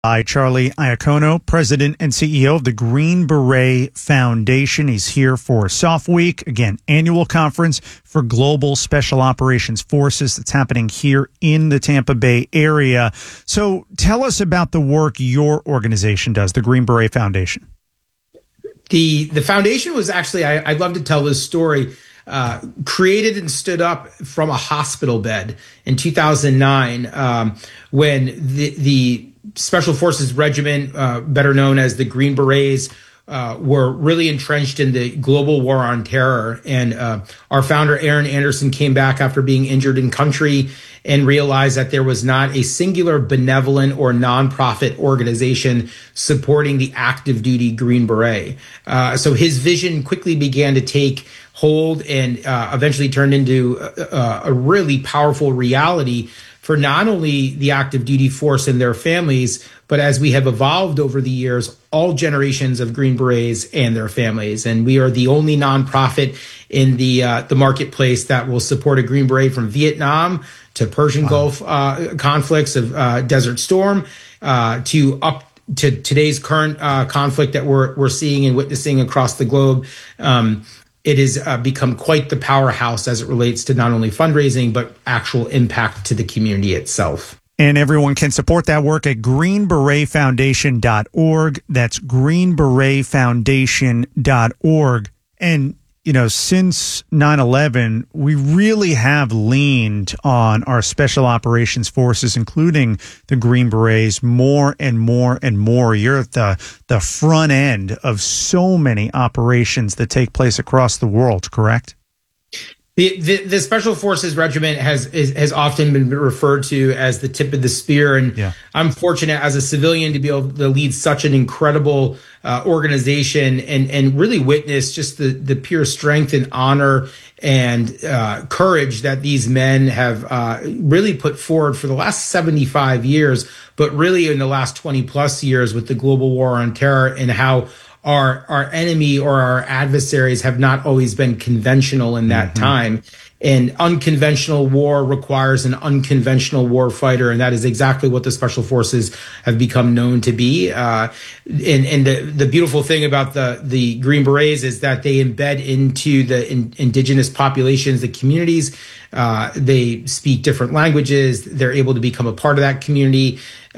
By Charlie Iacono, President and CEO of the Green Beret Foundation. He's here for SOF Week, again, annual conference for Global Special Operations Forces that's happening here in the Tampa Bay area. So tell us about the work your organization does, the Green Beret Foundation. The foundation was actually, I'd love to tell this story, created and stood up from a hospital bed in 2009 when the Special Forces Regiment, better known as the Green Berets, were really entrenched in the global war on terror. And our founder, Aaron Anderson, came back after being injured in country and realized that there was not a singular benevolent or nonprofit organization supporting the active duty Green Beret. So his vision quickly began to take hold and eventually turned into a really powerful reality for not only the active duty force and their families, but as we have evolved over the years, all generations of Green Berets and their families. And we are the only nonprofit in the marketplace that will support a Green Beret from Vietnam to Persian Gulf conflicts of Desert Storm to today's current conflict that we're seeing and witnessing across the globe. It has become quite the powerhouse as it relates to not only fundraising, but actual impact to the community itself. And everyone can support that work at greenberetfoundation.org. That's greenberetfoundation.org. And, you know, since 9/11, we really have leaned on our special operations forces, including the Green Berets, more and more and more. You're at the front end of so many operations that take place across the world, correct? The Special Forces Regiment has often been referred to as the tip of the spear, and yeah. I'm fortunate as a civilian to be able to lead such an incredible organization and really witness just the pure strength and honor and courage that these men have really put forward for the last 75 years, but really in the last 20 plus years with the global war on terror and how our enemy or our adversaries have not always been conventional in that time. And unconventional war requires an unconventional war fighter, and that is exactly what the Special Forces have become known to be. And the beautiful thing about the Green Berets is that they embed into the indigenous populations, the communities. They speak different languages. They're able to become a part of that community.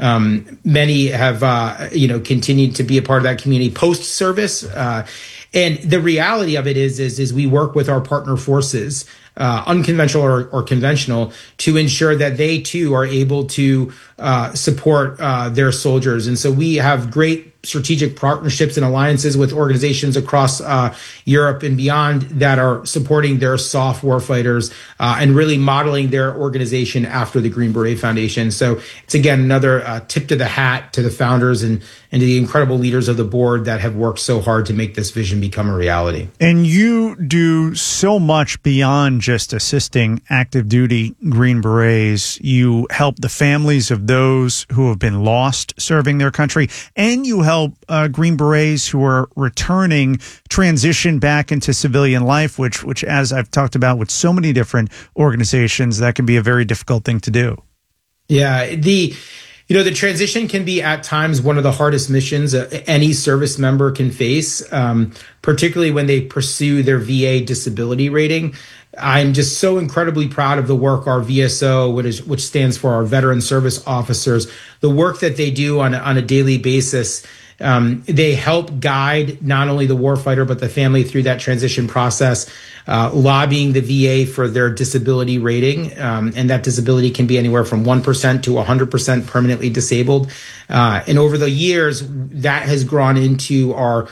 Many have, continued to be a part of that community post-service. And the reality of it is we work with our partner forces, unconventional or conventional, to ensure that they too are able to support their soldiers. And so we have great strategic partnerships and alliances with organizations across Europe and beyond that are supporting their SOF warfighters and really modeling their organization after the Green Beret Foundation. So it's, again, another tip to the hat to the founders and to the incredible leaders of the board that have worked so hard to make this vision become a reality. And you do so much beyond just assisting active duty Green Berets. You help the families of those who have been lost serving their country, and you help Green Berets who are returning transition back into civilian life, which, as I've talked about with so many different organizations, that can be a very difficult thing to do. Yeah, the transition can be at times one of the hardest missions any service member can face, particularly when they pursue their VA disability rating. I'm just so incredibly proud of the work our VSO, which stands for our Veteran Service Officers, the work that they do on a daily basis. They help guide not only the warfighter, but the family through that transition process, lobbying the VA for their disability rating. And that disability can be anywhere from 1% to 100% permanently disabled. And over the years, that has grown into our,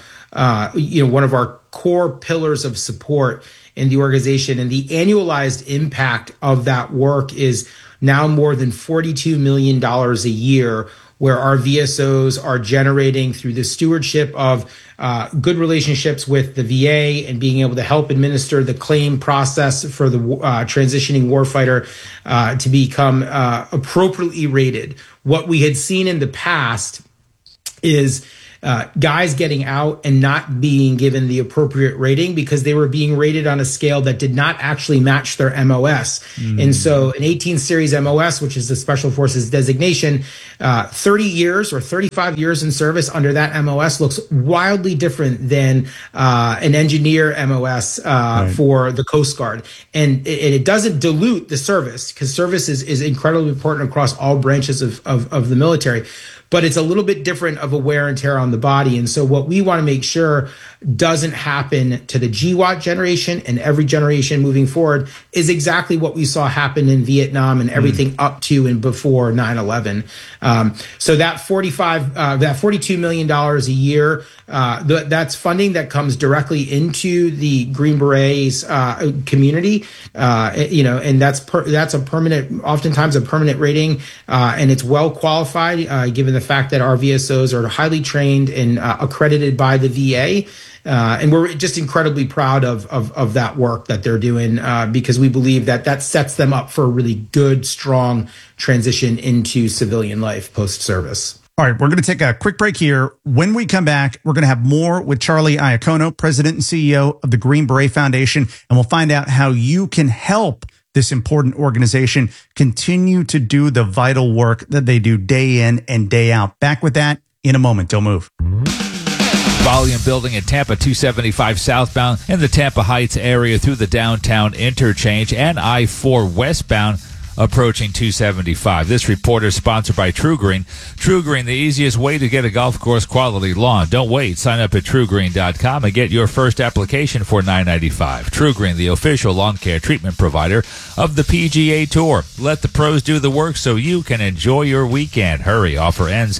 one of our core pillars of support in the organization. And the annualized impact of that work is now more than $42 million a year, where our VSOs are generating through the stewardship of good relationships with the VA and being able to help administer the claim process for the transitioning warfighter to become appropriately rated. What we had seen in the past is guys getting out and not being given the appropriate rating because they were being rated on a scale that did not actually match their MOS. And so an 18 series MOS, which is the Special Forces designation, 30 years or 35 years in service under that MOS looks wildly different than an engineer MOS for the Coast Guard. And it doesn't dilute the service, because service is incredibly important across all branches of the military. But it's a little bit different of a wear and tear on the body. And so what we want to make sure doesn't happen to the GWAT generation and every generation moving forward is exactly what we saw happen in Vietnam and everything up to and before 9/11. So that $42 million a year, that's funding that comes directly into the Green Berets community, and that's a permanent, oftentimes a permanent rating, and it's well qualified given the fact that our VSOs are highly trained and accredited by the VA. And we're just incredibly proud of that work that they're doing, because we believe that sets them up for a really good, strong transition into civilian life post-service. All right, we're going to take a quick break here. When we come back, we're going to have more with Charlie Iacono, President and CEO of the Green Beret Foundation, and we'll find out how you can help this important organization continue to do the vital work that they do day in and day out. Back with that in a moment. Don't move. Volume building at Tampa 275 southbound in the Tampa Heights area through the downtown interchange, and I-4 westbound approaching 275. This report is sponsored by True Green. True Green, the easiest way to get a golf course quality lawn. Don't wait. Sign up at truegreen.com and get your first application for $9.95. True Green, the official lawn care treatment provider of the PGA Tour. Let the pros do the work so you can enjoy your weekend. Hurry. Offer ends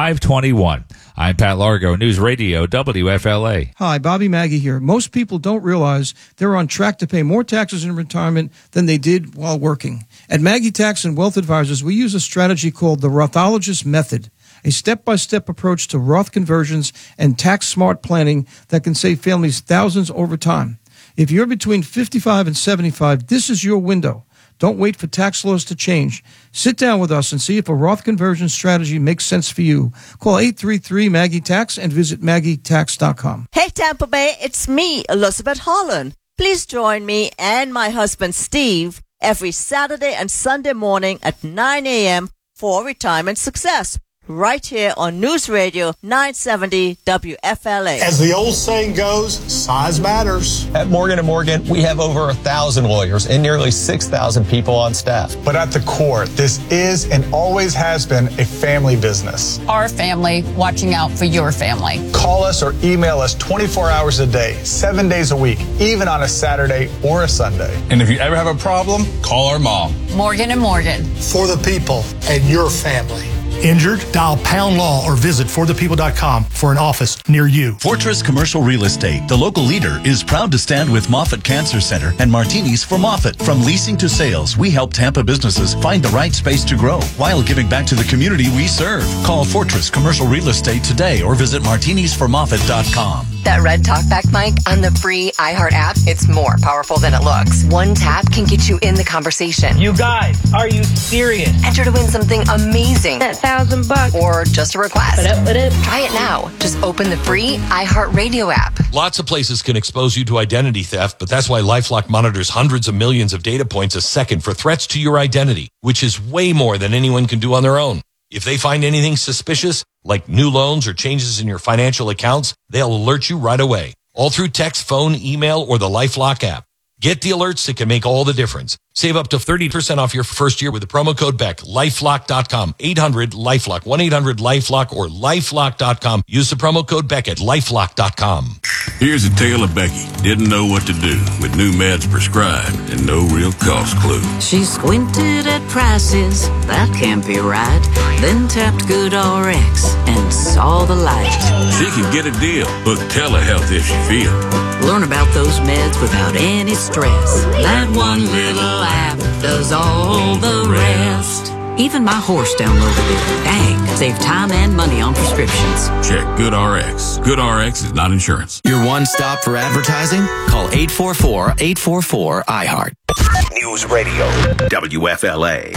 5/21. I'm Pat Largo, News Radio WFLA. Hi, Bobby Maggie here. Most people don't realize they're on track to pay more taxes in retirement than they did while working. At Maggie Tax and Wealth Advisors, we use a strategy called the Rothologist Method, a step-by-step approach to Roth conversions and tax-smart planning that can save families thousands over time. If you're between 55 and 75, this is your window. Don't wait for tax laws to change. Sit down with us and see if a Roth conversion strategy makes sense for you. Call 833-MAGGIE-TAX and visit MaggieTax.com. Hey, Tampa Bay, it's me, Elizabeth Holland. Please join me and my husband, Steve, every Saturday and Sunday morning at 9 a.m. for Retirement Success, right here on News Radio 970 WFLA. As the old saying goes, size matters. At Morgan & Morgan, we have over 1,000 lawyers and nearly 6,000 people on staff. But at the core, this is and always has been a family business. Our family watching out for your family. Call us or email us 24 hours a day, 7 days a week, even on a Saturday or a Sunday. And if you ever have a problem, call our mom. Morgan & Morgan. For the people and your family. Injured? Dial Pound Law or visit forthepeople.com for an office near you. Fortress Commercial Real Estate, the local leader, is proud to stand with Moffitt Cancer Center and Martinis for Moffitt. From leasing to sales, we help Tampa businesses find the right space to grow while giving back to the community we serve. Call Fortress Commercial Real Estate today or visit martinisformoffitt.com. That red talkback mic on the free iHeart app, it's more powerful than it looks. One tap can get you in the conversation. You guys, are you serious? Enter to win something amazing. That $1,000. Or just a request. What up? Try it now. Just open the free iHeart Radio app. Lots of places can expose you to identity theft, but that's why LifeLock monitors hundreds of millions of data points a second for threats to your identity, which is way more than anyone can do on their own. If they find anything suspicious, like new loans or changes in your financial accounts, they'll alert you right away. All through text, phone, email, or the LifeLock app. Get the alerts that can make all the difference. Save up to 30% off your first year with the promo code BECK. LifeLock.com. 800-LifeLock. 1-800-LifeLock or LifeLock.com. Use the promo code BECK at LifeLock.com. Here's a tale of Becky. Didn't know what to do with new meds prescribed and no real cost clue. She squinted at prices, that can't be right. Then tapped GoodRx and saw the light. She can get a deal. Book telehealth if she feels. Learn about those meds without any stress. That one little app does all the rest. Even my horse downloaded it. Dang, save time and money on prescriptions. Check GoodRx. GoodRx is not insurance. Your one stop for advertising? Call 844-844-iHeart. News Radio WFLA.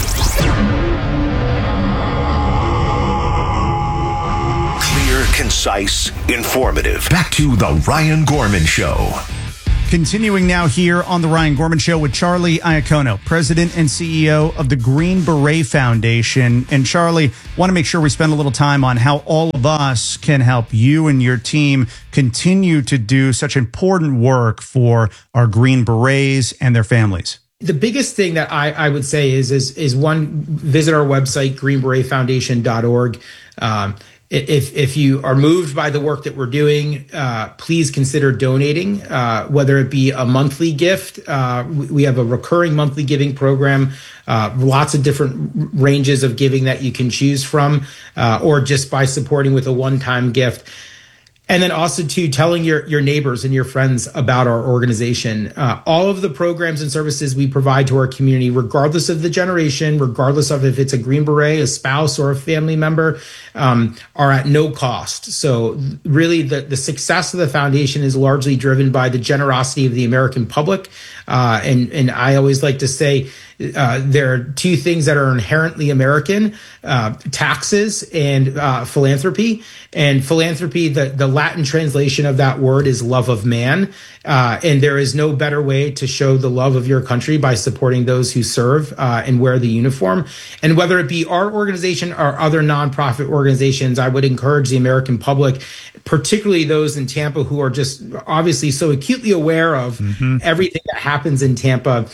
concise, informative. Back to the Ryan Gorman Show. Continuing now here on the Ryan Gorman Show with Charlie Iacono, President and CEO of the Green Beret Foundation. And Charlie, want to make sure we spend a little time on how all of us can help you and your team continue to do such important work for our Green Berets and their families. The biggest thing that I would say is one, visit our website, greenberetfoundation.org. If you are moved by the work that we're doing, please consider donating, whether it be a monthly gift. We have a recurring monthly giving program, lots of different ranges of giving that you can choose from, or just by supporting with a one-time gift. And then also to telling your neighbors and your friends about our organization. All of the programs and services we provide to our community, regardless of the generation, regardless of if it's a Green Beret, a spouse, or a family member, are at no cost. So really the success of the foundation is largely driven by the generosity of the American public. And I always like to say, there are two things that are inherently American, taxes and philanthropy. And philanthropy, the Latin translation of that word is love of man. And there is no better way to show the love of your country by supporting those who serve and wear the uniform. And whether it be our organization or other nonprofit organizations, I would encourage the American public, particularly those in Tampa who are just obviously so acutely aware of everything that happens in Tampa,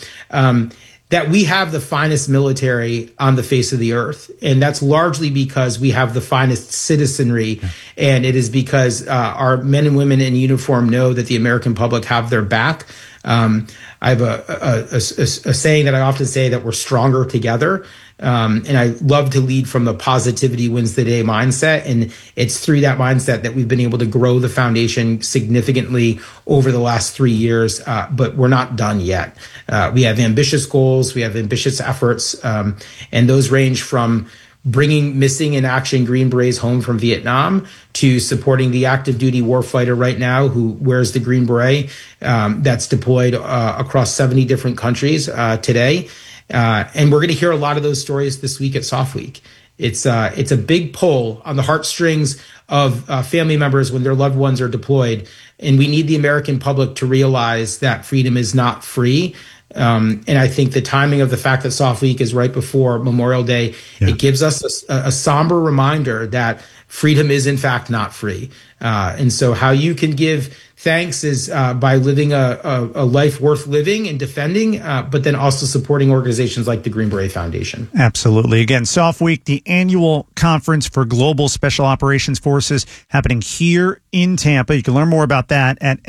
that we have the finest military on the face of the earth. And that's largely because we have the finest citizenry. And it is because our men and women in uniform know that the American public have their back. I have a saying that I often say that we're stronger together. And I love to lead from the positivity wins the day mindset. And it's through that mindset that we've been able to grow the foundation significantly over the last 3 years. But we're not done yet. We have ambitious goals. We have ambitious efforts. And those range from bringing missing in action Green Berets home from Vietnam to supporting the active duty warfighter right now who wears the Green Beret that's deployed across 70 different countries today. And we're going to hear a lot of those stories this week at Soft Week. It's a big pull on the heartstrings of family members when their loved ones are deployed. And we need the American public to realize that freedom is not free. And I think the timing of the fact that Soft Week is right before Memorial Day, it gives us a somber reminder that freedom is in fact not free. And so how you can give thanks is by living a life worth living and defending, but then also supporting organizations like the Green Beret Foundation. Absolutely. Again, Soft Week, the annual conference for global special operations forces happening here in Tampa. You can learn more about that at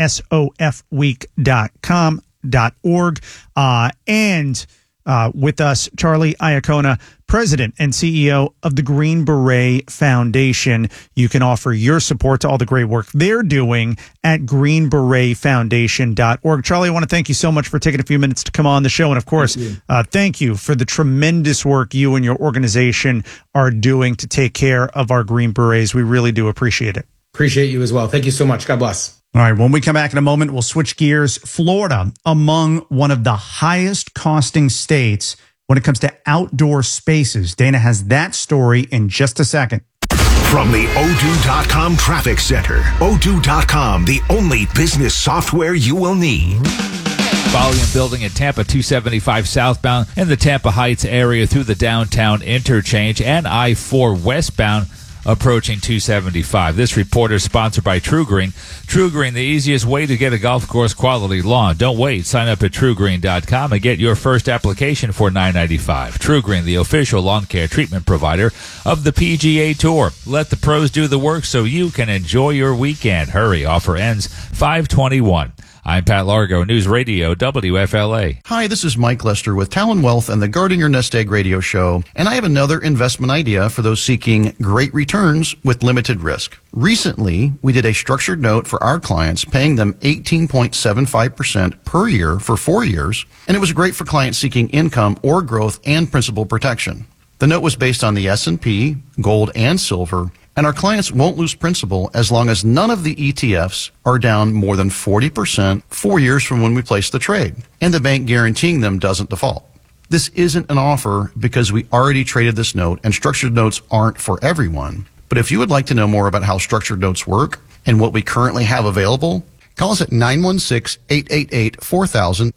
sofweek.com.org. And with us, Charlie Iacono, President and CEO of the Green Beret Foundation. You can offer your support to all the great work they're doing at greenberetfoundation.org. Charlie, I want to thank you so much for taking a few minutes to come on the show. And of course, thank you for the tremendous work you and your organization are doing to take care of our Green Berets. We really do appreciate it. Appreciate you as well. Thank you so much. God bless. All right, when we come back in a moment, we'll switch gears. Florida, among one of the highest costing states when it comes to outdoor spaces. Dana has that story in just a second. From the Odoo.com Traffic Center, Odoo.com, the only business software you will need. Volume building at Tampa 275 southbound in the Tampa Heights area through the downtown interchange and I-4 westbound approaching 275. This report is sponsored by TruGreen. TruGreen, the easiest way to get a golf course quality lawn. Don't wait. Sign up at TruGreen.com and get your first application for $9.95. TruGreen, the official lawn care treatment provider of the PGA Tour. Let the pros do the work so you can enjoy your weekend. Hurry. Offer ends 5/21. I'm Pat Largo, News Radio, WFLA. Hi, this is Mike Lester with Talon Wealth and the Guarding Your Nest Egg radio show, and I have another investment idea for those seeking great returns with limited risk. Recently, we did a structured note for our clients, paying them 18.75% per year for 4 years, and it was great for clients seeking income or growth and principal protection. The note was based on the S&P, gold, and silver, and our clients won't lose principal as long as none of the ETFs are down more than 40% 4 years from when we place the trade, and the bank guaranteeing them doesn't default. This isn't an offer because we already traded this note, and structured notes aren't for everyone. But if you would like to know more about how structured notes work and what we currently have available, call us at 916-888-4000,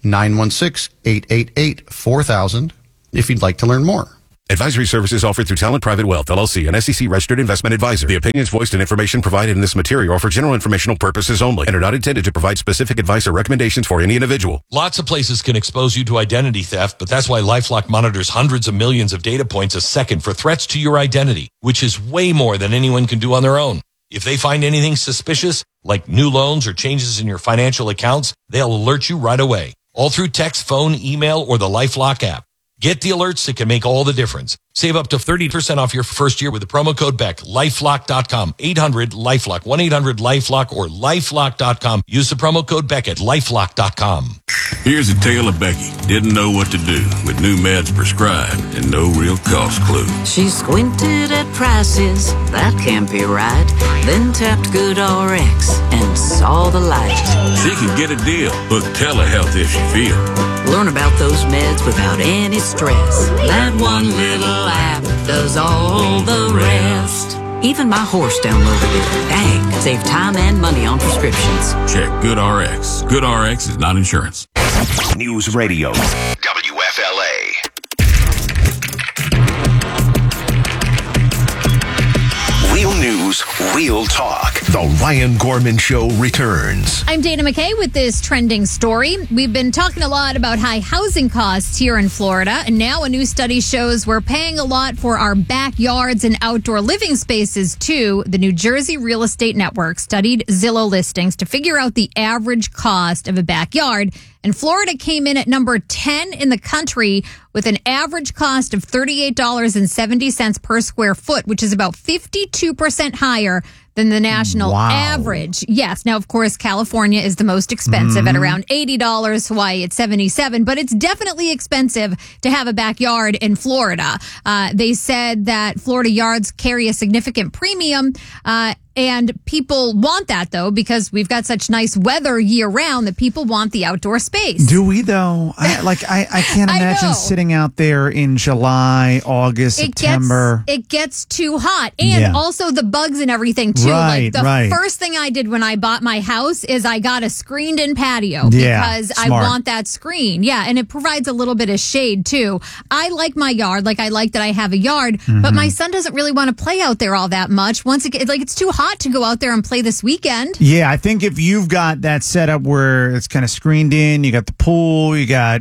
916-888-4000 if you'd like to learn more. Advisory services offered through Talent Private Wealth, LLC, an SEC-registered investment advisor. The opinions voiced and information provided in this material are for general informational purposes only and are not intended to provide specific advice or recommendations for any individual. Lots of places can expose you to identity theft, but that's why LifeLock monitors hundreds of millions of data points a second for threats to your identity, which is way more than anyone can do on their own. If they find anything suspicious, like new loans or changes in your financial accounts, they'll alert you right away, all through text, phone, email, or the LifeLock app. Get the alerts that can make all the difference. Save up to 30% off your first year with the promo code BECK. LifeLock.com. 800-LifeLock. 1-800-LifeLock or LifeLock.com. Use the promo code BECK at LifeLock.com. Here's a tale of Becky. Didn't know what to do with new meds prescribed and no real cost clue. She squinted at prices, that can't be right. Then tapped GoodRx and saw the light. She could get a deal. Book telehealth if she feels. Learn about those meds without any stress. That one little app does all the rest. Even my horse downloaded it. Dang, save time and money on prescriptions. Check GoodRx. GoodRx is not insurance. News Radio, WFLA. Real news, real talk. The Ryan Gorman Show returns. I'm Dana McKay with this trending story. We've been talking a lot about high housing costs here in Florida, and now a new study shows we're paying a lot for our backyards and outdoor living spaces, too. The New Jersey Real Estate Network studied Zillow listings to figure out the average cost of a backyard, and Florida came in at number 10 in the country with an average cost of $38.70 per square foot, which is about 52% higher than the national average. Yes. Now, of course, California is the most expensive at around $80, Hawaii at $77, but it's definitely expensive to have a backyard in Florida. They said that Florida yards carry a significant premium, and people want that, though, because we've got such nice weather year round that people want the outdoor space. Do we, though? I can't imagine sitting out there in July, August, September. It gets too hot. And also the bugs and everything, too. Right, the first thing I did when I bought my house is I got a screened-in patio because I want that screen. Yeah, and it provides a little bit of shade, too. I like my yard. I like that I have a yard, but my son doesn't really want to play out there all that much. Once it's too hot to go out there and play this weekend. Yeah, I think if you've got that setup where it's kind of screened in, you got the pool, you got,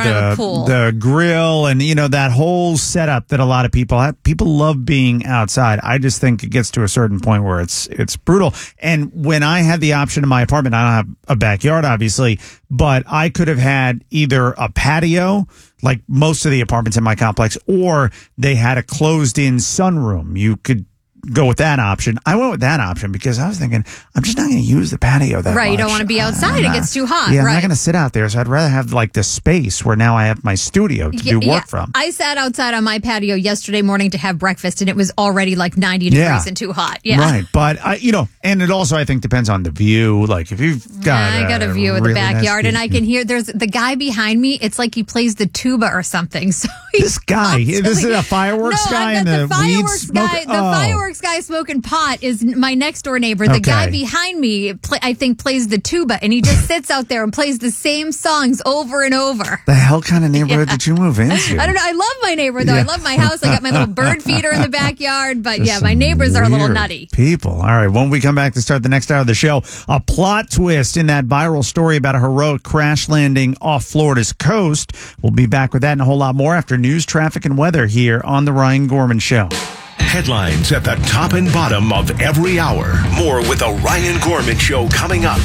the grill, and, that whole setup that a lot of people have. People love being outside. I just think it gets to a certain point where it's brutal. And when I had the option in my apartment, I don't have a backyard, obviously, but I could have had either a patio, like most of the apartments in my complex, or they had a closed-in sunroom. You could go with that option. I went with that option because I was thinking, I'm just not going to use the patio that much. Right, you don't want to be outside. It gets too hot. Yeah, I'm right. not going to sit out there, so I'd rather have the space where now I have my studio to do work from. I sat outside on my patio yesterday morning to have breakfast, and it was already 90 degrees and too hot. Yeah. Right, but, and it also, I think, depends on the view. Like, if you've got I got a view of the backyard, and I can hear there's the guy behind me. It's like he plays the tuba or something. So this guy, this is a fireworks guy and the fireworks guy. The fireworks guy smoking pot is my next door neighbor. The guy behind me, I think, plays the tuba, and he just sits out there and plays the same songs over and over. The hell kind of neighborhood did you move into? I don't know. I love my neighbor, though. I love my house. I got my little bird feeder in the backyard, but my neighbors are a little nutty. People. All right. When we come back to start the next hour of the show, a plot twist in that viral story about a heroic crash landing off Florida's coast. We'll be back with that and a whole lot more after news, traffic, and weather here on The Ryan Gorman Show. Headlines at the top and bottom of every hour. More with The Ryan Gorman Show coming up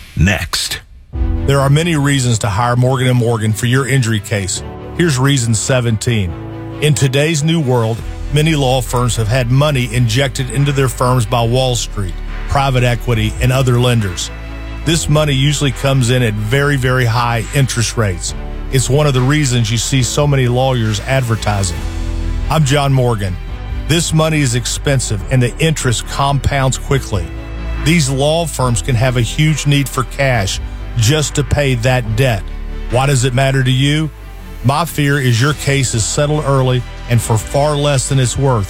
next. There are many reasons to hire Morgan & Morgan for your injury case. Here's reason 17. In today's new world, many law firms have had money injected into their firms by Wall Street, private equity, and other lenders. This money usually comes in at very, very high interest rates. It's one of the reasons you see so many lawyers advertising. I'm John Morgan. This money is expensive and the interest compounds quickly. These law firms can have a huge need for cash just to pay that debt. Why does it matter to you? My fear is your case is settled early and for far less than it's worth.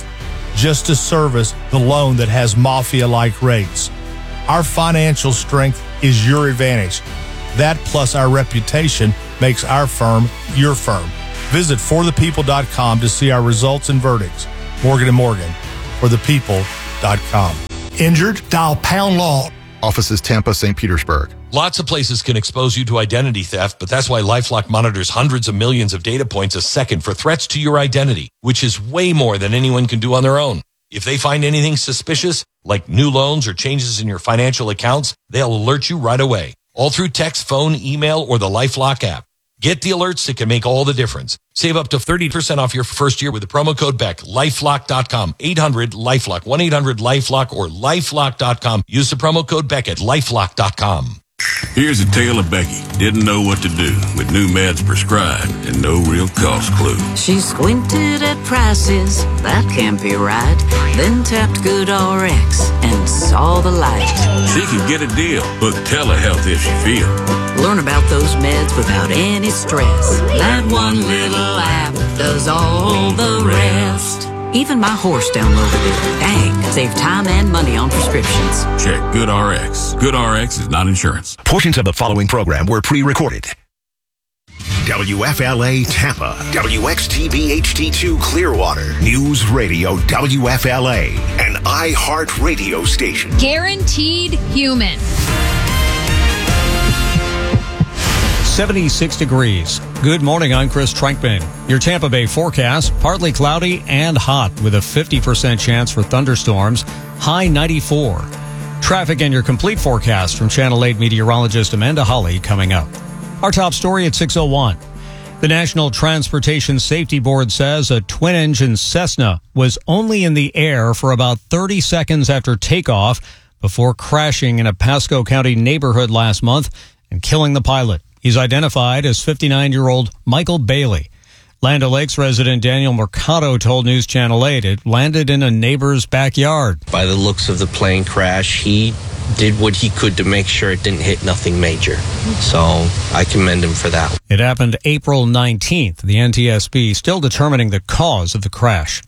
just to service the loan that has mafia-like rates. Our financial strength is your advantage. That plus our reputation makes our firm your firm. Visit forthepeople.com to see our results and verdicts. Morgan & Morgan, forthepeople.com. Injured? Dial Pound Law. Offices Tampa, St. Petersburg. Lots of places can expose you to identity theft, but that's why LifeLock monitors hundreds of millions of data points a second for threats to your identity, which is way more than anyone can do on their own. If they find anything suspicious, like new loans or changes in your financial accounts, they'll alert you right away, all through text, phone, email, or the LifeLock app. Get the alerts that can make all the difference. Save up to 30% off your first year with the promo code BECK. LifeLock.com. 800-LifeLock. 1-800-LifeLock or LifeLock.com. Use the promo code BECK at LifeLock.com. Here's a tale of Becky. Didn't know what to do with new meds prescribed and no real cost clue. She squinted at prices, that can't be right. Then tapped GoodRx and saw the light. She could get a deal. Book telehealth if she feel. Learn about those meds without any stress. That one little app does all the rest. Even my horse downloaded it. Dang, save time and money on prescriptions. Check GoodRx. GoodRx is not insurance. Portions of the following program were pre-recorded. WFLA Tampa, WXTV HD2 Clearwater, News Radio WFLA, an iHeart radio station. Guaranteed human. 76 degrees. Good morning, I'm Chris Trankman. Your Tampa Bay forecast, partly cloudy and hot with a 50% chance for thunderstorms, high 94. Traffic and your complete forecast from Channel 8 meteorologist Amanda Holly coming up. Our top story at 6:01. The National Transportation Safety Board says a twin-engine Cessna was only in the air for about 30 seconds after takeoff before crashing in a Pasco County neighborhood last month and killing the pilot. He's identified as 59-year-old Michael Bailey. Land O'Lakes resident Daniel Mercado told News Channel 8 it landed in a neighbor's backyard. By the looks of the plane crash, he did what he could to make sure it didn't hit nothing major. So I commend him for that. It happened April 19th. The NTSB still determining the cause of the crash.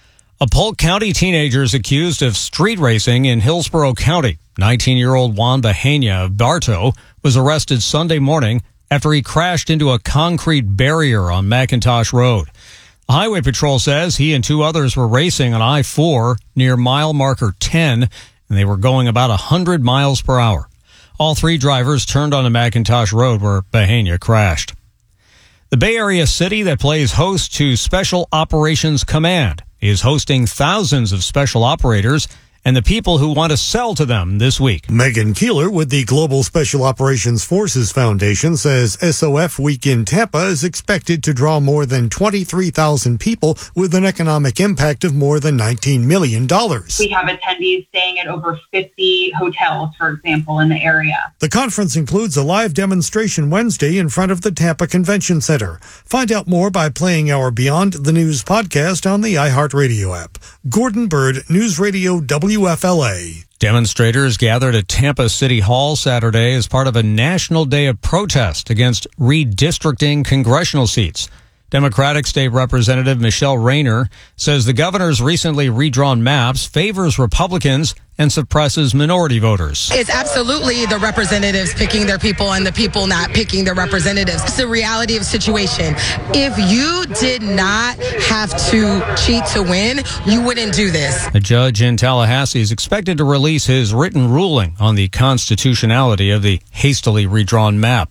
A Polk County teenager is accused of street racing in Hillsborough County. 19-year-old Juan Bahena of Bartow was arrested Sunday morning after he crashed into a concrete barrier on McIntosh Road. The Highway Patrol says he and two others were racing on I-4 near mile marker 10, and they were going about 100 miles per hour. All three drivers turned onto McIntosh Road where Bahena crashed. The Bay Area city that plays host to Special Operations Command is hosting thousands of special operators and the people who want to sell to them this week. Megan Keeler with the Global Special Operations Forces Foundation says SOF Week in Tampa is expected to draw more than 23,000 people with an economic impact of more than $19 million. We have attendees staying at over 50 hotels, for example, in the area. The conference includes a live demonstration Wednesday in front of the Tampa Convention Center. Find out more by playing our Beyond the News podcast on the iHeartRadio app. Gordon Bird, News Radio WFLA. Demonstrators gathered at Tampa City Hall Saturday as part of a national day of protest against redistricting congressional seats. Democratic State Representative Michelle Rayner says the governor's recently redrawn maps favors Republicans and suppresses minority voters. It's absolutely the representatives picking their people and the people not picking their representatives. It's the reality of the situation. If you did not have to cheat to win, you wouldn't do this. A judge in Tallahassee is expected to release his written ruling on the constitutionality of the hastily redrawn map.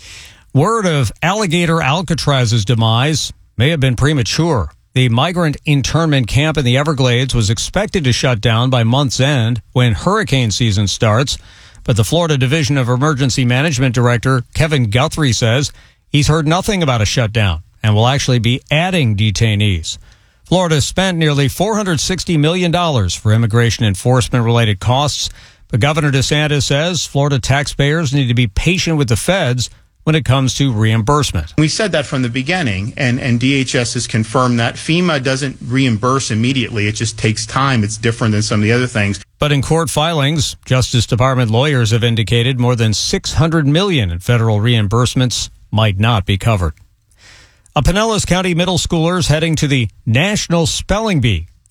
Word of Alligator Alcatraz's demise may have been premature. The migrant internment camp in the Everglades was expected to shut down by month's end when hurricane season starts, but the Florida Division of Emergency Management Director Kevin Guthrie says he's heard nothing about a shutdown and will actually be adding detainees. Florida spent nearly $460 million for immigration enforcement-related costs, but Governor DeSantis says Florida taxpayers need to be patient with the feds when it comes to reimbursement. We said that from the beginning, and DHS has confirmed that FEMA doesn't reimburse immediately. It just takes time. It's different than some of the other things. But in court filings, Justice Department lawyers have indicated more than $600 million in federal reimbursements might not be covered. A Pinellas County middle schooler is heading to the National Spelling Bee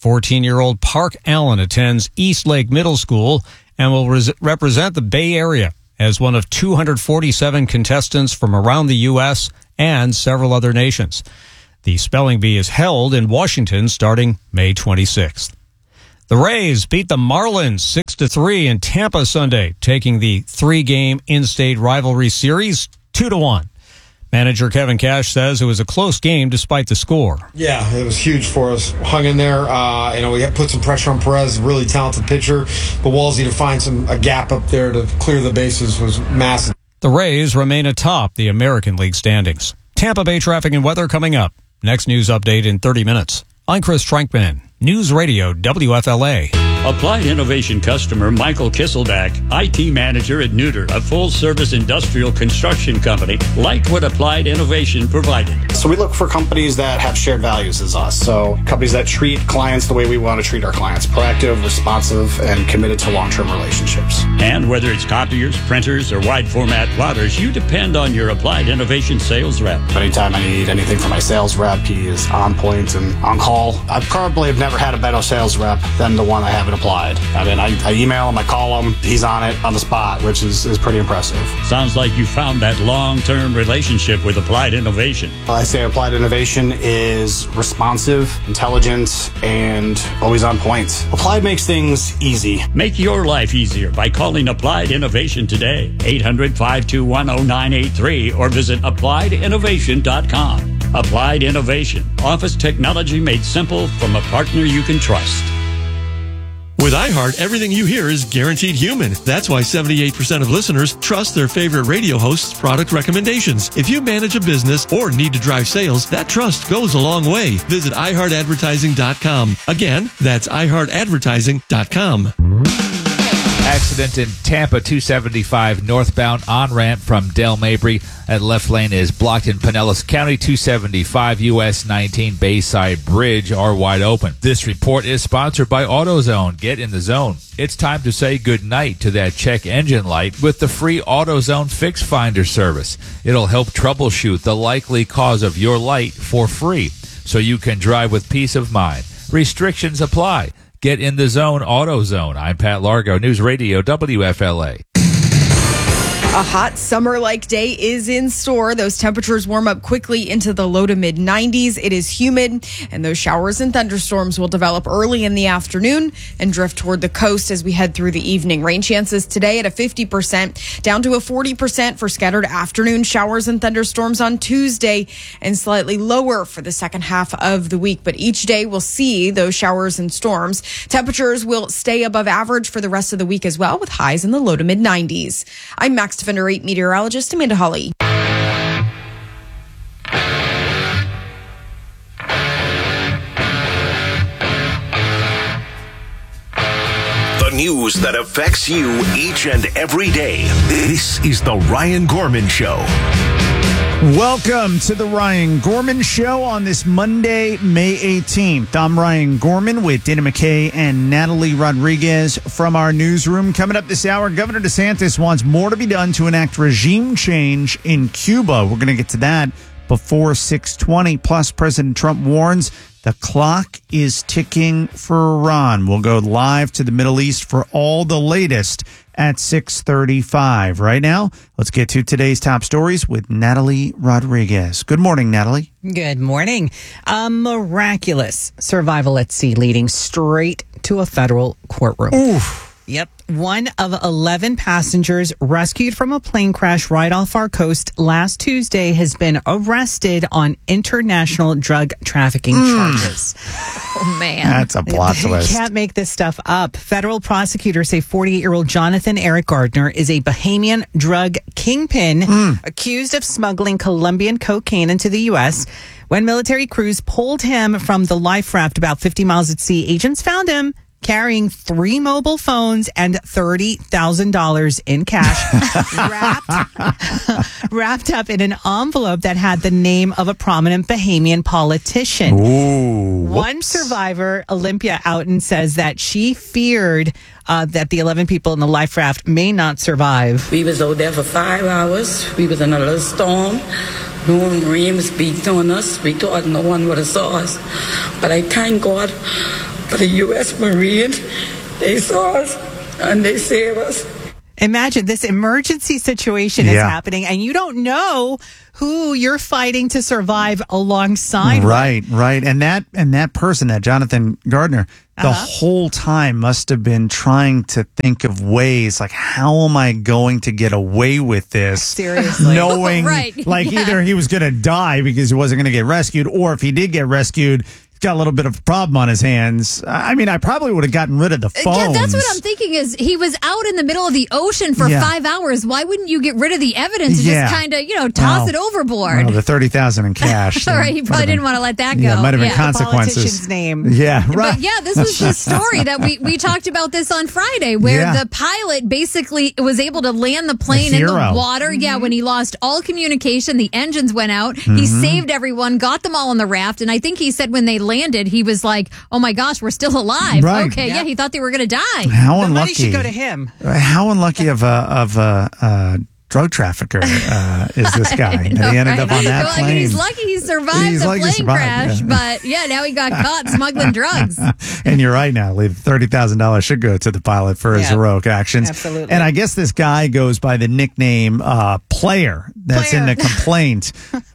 14-year-old Park Allen attends East Lake Middle School and will represent the Bay Area as one of 247 contestants from around the U.S. and several other nations. The spelling bee is held in Washington starting May 26th. The Rays beat the Marlins 6-3 in Tampa Sunday, taking the 3-game in-state rivalry series 2-1. Manager Kevin Cash says it was a close game despite the score. Yeah, it was huge for us. Hung in there. We put some pressure on Perez, really talented pitcher. But Walsey to find a gap up there to clear the bases was massive. The Rays remain atop the American League standings. Tampa Bay traffic and weather coming up. Next news update in 30 minutes. I'm Chris Trankman, News Radio WFLA. Applied Innovation customer Michael Kisselback, IT manager at Neuter, a full-service industrial construction company, liked what Applied Innovation provided. So we look for companies that have shared values as us. So companies that treat clients the way we want to treat our clients. Proactive, responsive, and committed to long-term relationships. And whether it's copiers, printers, or wide-format plotters, you depend on your Applied Innovation sales rep. Anytime I need anything from my sales rep, he is on point and on call. I probably have never had a better sales rep than the one I have at Applied. I mean, I email him, I call him, he's on it on the spot, which is pretty impressive. Sounds like you found that long-term relationship with Applied Innovation. I say Applied Innovation is responsive, intelligent, and always on point. Applied makes things easy. Make your life easier by calling Applied Innovation today. 800-521-0983 or visit appliedinnovation.com. Applied Innovation. Office technology made simple from a partner you can trust. With iHeart, everything you hear is guaranteed human. That's why 78% of listeners trust their favorite radio host's product recommendations. If you manage a business or need to drive sales, that trust goes a long way. Visit iHeartAdvertising.com. Again, that's iHeartAdvertising.com. Accident in Tampa 275 northbound on-ramp from Del Mabry. That left lane is blocked in Pinellas County. 275 US 19 Bayside Bridge are wide open. This report is sponsored by AutoZone. Get in the zone. It's time to say goodnight to that check engine light with the free AutoZone Fix Finder service. It'll help troubleshoot the likely cause of your light for free so you can drive with peace of mind. Restrictions apply. Get in the zone, AutoZone. I'm Pat Largo, News Radio WFLA. A hot summer-like day is in store. Those temperatures warm up quickly into the low to mid-90s. It is humid, and those showers and thunderstorms will develop early in the afternoon and drift toward the coast as we head through the evening. Rain chances today at a 50%, down to a 40% for scattered afternoon showers and thunderstorms on Tuesday, and slightly lower for the second half of the week. But each day we'll see those showers and storms. Temperatures will stay above average for the rest of the week as well, with highs in the low to mid-90s. I'm Max Defender 8 meteorologist Amanda Hawley. The news that affects you each and every day. This is the Ryan Gorman Show. Welcome to the Ryan Gorman Show on this Monday, May 18th. I'm Ryan Gorman with Dana McKay and Natalie Rodriguez from our newsroom. Coming up this hour, Governor DeSantis wants more to be done to enact regime change in Cuba. We're going to get to that before 6:20. Plus, President Trump warns the clock is ticking for Iran. We'll go live to the Middle East for all the latest at 6:35. Right now, let's get to today's top stories with Natalie Rodriguez. Good morning, Natalie. Good morning. A miraculous survival at sea leading straight to a federal courtroom. Oof. Yep. One of 11 passengers rescued from a plane crash right off our coast last Tuesday has been arrested on international drug trafficking charges. Oh, man. That's a plot twist. You can't make this stuff up. Federal prosecutors say 48-year-old Jonathan Eric Gardner is a Bahamian drug kingpin accused of smuggling Colombian cocaine into the U.S. When military crews pulled him from the life raft about 50 miles at sea, agents found him carrying 3 mobile phones and $30,000 in cash wrapped up in an envelope that had the name of a prominent Bahamian politician. Ooh, one survivor, Olympia Outen, says that she feared that the 11 people in the life raft may not survive. We was out there for 5 hours. We was in a little storm. No rain was beating on us. We thought no one would have saw us. But I thank God But the U.S. Marine, they saw us and they saved us. Imagine this emergency situation is happening and you don't know who you're fighting to survive alongside. Right. And that person, that Jonathan Gardner, the whole time must have been trying to think of ways like, how am I going to get away with this? Seriously. Knowing either he was going to die because he wasn't going to get rescued, or if he did get rescued, got a little bit of a problem on his hands. I mean, I probably would have gotten rid of the phones. Yeah, that's what I'm thinking is he was out in the middle of the ocean for 5 hours. Why wouldn't you get rid of the evidence and just kind of, toss it overboard? Well, the $30,000 in cash. All right, he probably didn't want to let that go. Yeah, might have been consequences. The politician's name. Yeah, right. But this was the story that we talked about this on Friday, where the pilot basically was able to land the plane in the water. Mm-hmm. Yeah, when he lost all communication, the engines went out. Mm-hmm. He saved everyone, got them all on the raft, and I think he said when they landed, he was like, "Oh my gosh, we're still alive." Right. Okay, yeah, he thought they were going to die. How unlucky! The money should go to him. How unlucky of a drug trafficker is this guy? Know, he ended up on that plane. I mean, he's lucky he survived the plane crash, but now he got caught smuggling drugs. And you're right, Natalie. $30,000 should go to the pilot for his heroic actions. Absolutely. And I guess this guy goes by the nickname Player. That's in the complaint.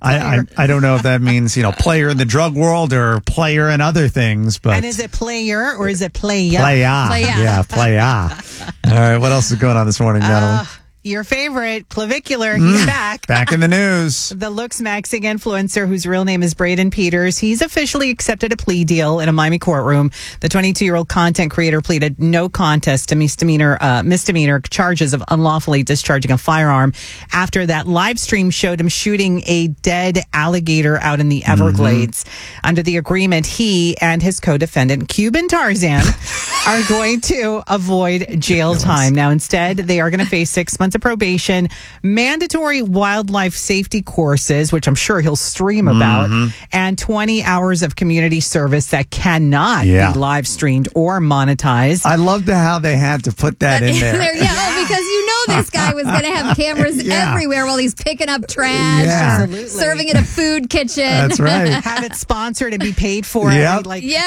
I don't know if that means player in the drug world or player in other things. But and is it player or is it playa? Playa. Yeah, playa. All right, what else is going on this morning, Natalie? Your favorite, Clavicular, he's back. Back in the news. The looks maxing influencer, whose real name is Braden Peters, he's officially accepted a plea deal in a Miami courtroom. The 22-year-old content creator pleaded no contest to misdemeanor charges of unlawfully discharging a firearm after that live stream showed him shooting a dead alligator out in the Everglades. Mm-hmm. Under the agreement, he and his co-defendant, Cuban Tarzan, are going to avoid jail time. Now, instead, they are going to face 6 months of probation, mandatory wildlife safety courses, which I'm sure he'll stream about, and 20 hours of community service that cannot be live streamed or monetized. I loved how they had to put that in there. Because this guy was going to have cameras everywhere while he's picking up trash, serving in a food kitchen. That's right. Have it sponsored and be paid for. Yep.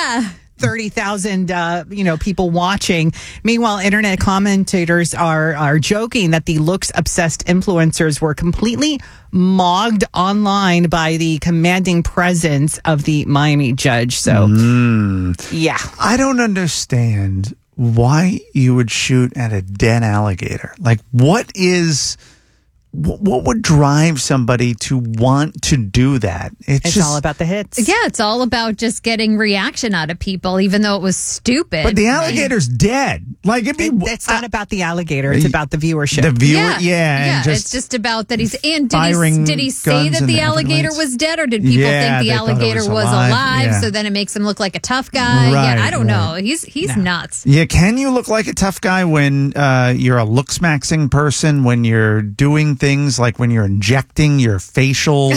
30,000 people watching. Meanwhile, internet commentators are joking that the looks obsessed influencers were completely mogged online by the commanding presence of the Miami judge. So I don't understand why you would shoot at a dead alligator. Like, what would drive somebody to want to do that? It's all about the hits. Yeah, it's all about just getting reaction out of people, even though it was stupid. But the alligator's dead. Like, it's not about the alligator. It's about the viewership. The viewer, and it's just about that he's. And did he say that the alligator was dead, or did people think the alligator was alive? Yeah. So then it makes him look like a tough guy. Right, I don't know. He's nuts. Yeah, can you look like a tough guy when you're a looks maxing person, when you're doing things like when you're injecting your facial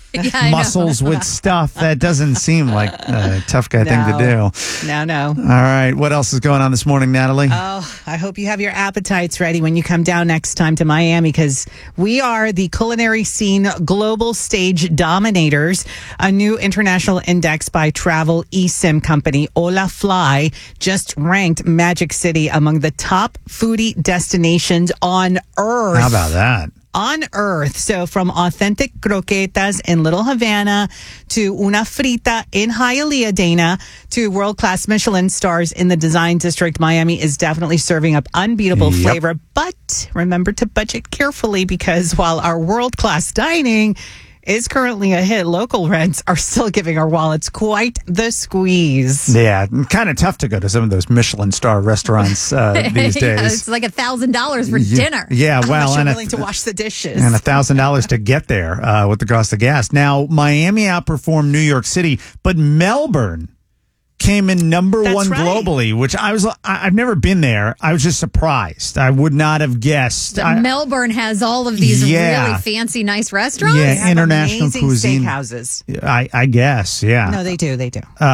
muscles with stuff? That doesn't seem like a tough guy thing to do. No. All right. What else is going on this morning, Natalie? Oh, I hope you have your appetites ready when you come down next time to Miami, because we are the culinary scene global stage dominators. A new international index by travel eSIM company Hola Fly just ranked Magic City among the top foodie destinations on Earth. How about that? On Earth. So from authentic croquetas in Little Havana to una frita in Hialeah, Dana, to world-class Michelin stars in the Design District, Miami is definitely serving up unbeatable flavor. But remember to budget carefully, because while our world-class dining is currently a hit, local rents are still giving our wallets quite the squeeze. Yeah, kind of tough to go to some of those Michelin star restaurants these days. It's like $1,000 for dinner. Yeah, well, and willing to wash the dishes, and $1,000 to get there with the cost of gas. Now, Miami outperformed New York City, but Melbourne came in number one globally, which I've never been there. I was just surprised. I would not have guessed. Melbourne has all of these really fancy, nice restaurants. Yeah, international cuisine steakhouses. I guess, yeah. No, they do.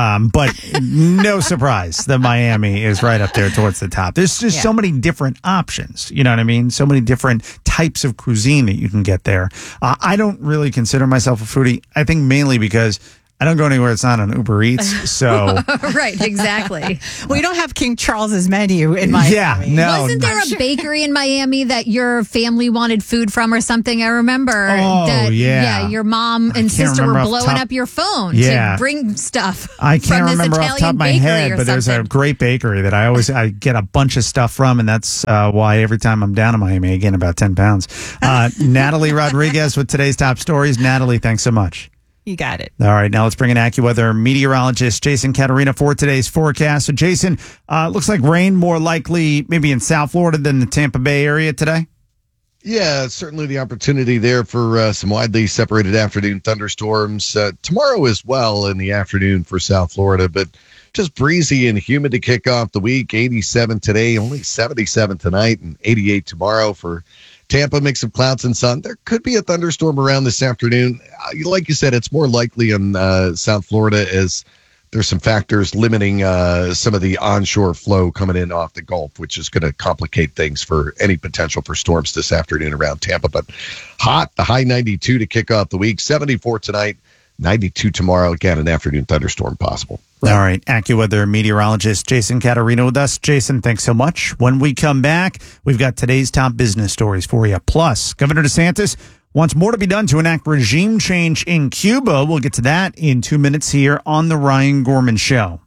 But no surprise that Miami is right up there towards the top. There's just so many different options. You know what I mean? So many different types of cuisine that you can get there. I don't really consider myself a foodie. I think mainly because I don't go anywhere it's not on Uber Eats. So Right, exactly. We don't have King Charles's menu in Miami. Yeah, no. Wasn't there a bakery in Miami that your family wanted food from or something? I remember that. yeah. Your mom and sister were blowing up your phone to bring stuff. I can't from remember this off the top of my Italian head, bakery or but there's a something. great bakery that I get a bunch of stuff from, and that's why every time I'm down in Miami, I gain about 10 pounds. Natalie Rodriguez with today's top stories. Natalie, thanks so much. You got it. All right, now let's bring in AccuWeather meteorologist Jason Caterina for today's forecast. So, Jason, looks like rain more likely maybe in South Florida than the Tampa Bay area today. Yeah, certainly the opportunity there for some widely separated afternoon thunderstorms. Tomorrow as well in the afternoon for South Florida, but just breezy and humid to kick off the week. 87 today, only 77 tonight, and 88 tomorrow for Tampa. Mix of clouds and sun. There could be a thunderstorm around this afternoon. Like you said, it's more likely in South Florida as there's some factors limiting some of the onshore flow coming in off the Gulf, which is going to complicate things for any potential for storms this afternoon around Tampa. But hot, the high 92 to kick off the week, 74 tonight, 92 tomorrow. Again, an afternoon thunderstorm possible. All right, AccuWeather meteorologist Jason Caterina with us. Jason, thanks so much. When we come back, we've got today's top business stories for you. Plus, Governor DeSantis wants more to be done to enact regime change in Cuba. We'll get to that in 2 minutes here on The Ryan Gorman Show.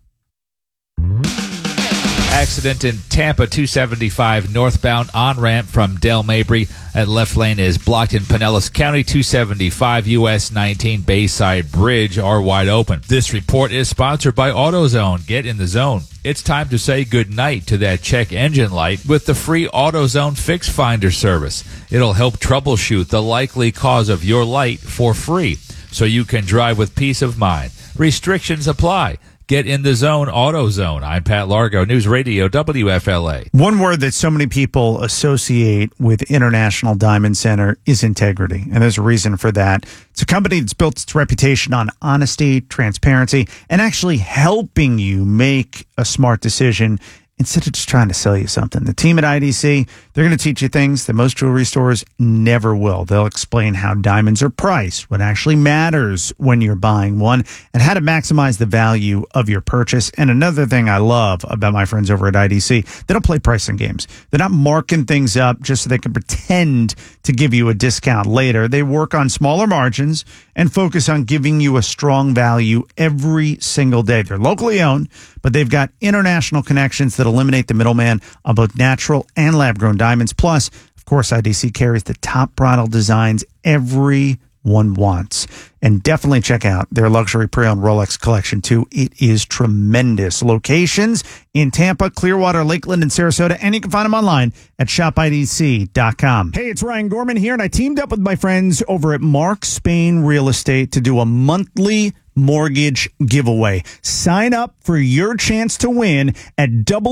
Accident in Tampa, 275 northbound on-ramp from Del Mabry at left lane is blocked in Pinellas County. 275 US 19 Bayside Bridge are wide open. This report is sponsored by AutoZone. Get in the zone. It's time to say goodnight to that check engine light with the free AutoZone Fix Finder service. It'll help troubleshoot the likely cause of your light for free, so you can drive with peace of mind. Restrictions apply. Get in the zone, AutoZone. I'm Pat Largo, News Radio WFLA. One word that so many people associate with International Diamond Center is integrity, and there's a reason for that. It's a company that's built its reputation on honesty, transparency, and actually helping you make a smart decision instead of just trying to sell you something. The team at IDC, they're going to teach you things that most jewelry stores never will. They'll explain how diamonds are priced, what actually matters when you're buying one, and how to maximize the value of your purchase. And another thing I love about my friends over at IDC, they don't play pricing games. They're not marking things up just so they can pretend to give you a discount later. They work on smaller margins and focus on giving you a strong value every single day. They're locally owned, but they've got international connections that eliminate the middleman on both natural and lab-grown diamonds. Plus, of course, IDC carries the top bridal designs everyone wants. And definitely check out their luxury pre-owned Rolex collection, too. It is tremendous. Locations in Tampa, Clearwater, Lakeland, and Sarasota, and you can find them online at shopadc.com. Hey, it's Ryan Gorman here, and I teamed up with my friends over at Mark Spain Real Estate to do a monthly mortgage giveaway. Sign up for your chance to win at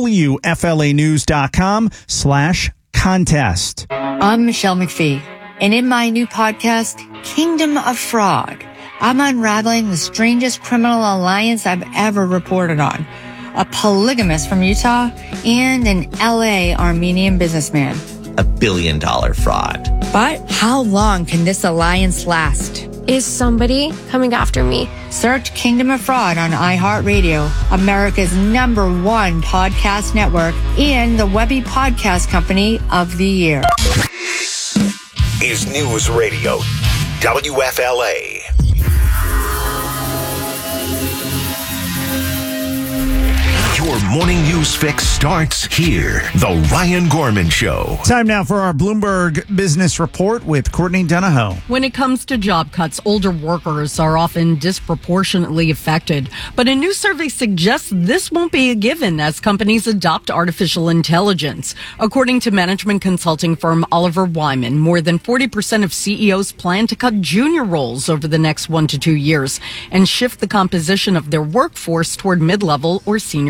WFLAnews.com/contest. I'm Michelle McPhee, and in my new podcast, Kingdom of Fraud, I'm unraveling the strangest criminal alliance I've ever reported on. A polygamist from Utah and an LA Armenian businessman. $1 billion fraud. But how long can this alliance last? Is somebody coming after me? Search Kingdom of Fraud on iHeartRadio, America's #1 podcast network, and the Webby Podcast Company of the Year. Is News Radio WFLA. Your morning news fix starts here. The Ryan Gorman Show. Time now for our Bloomberg Business Report with Courtney Donahoe. When it comes to job cuts, older workers are often disproportionately affected. But a new survey suggests this won't be a given as companies adopt artificial intelligence. According to management consulting firm Oliver Wyman, more than 40% of CEOs plan to cut junior roles over the next 1 to 2 years and shift the composition of their workforce toward mid-level or senior positions.